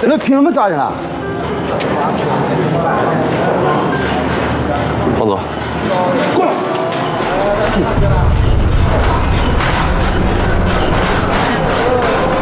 那凭什么抓人啊？ 王总， 过来。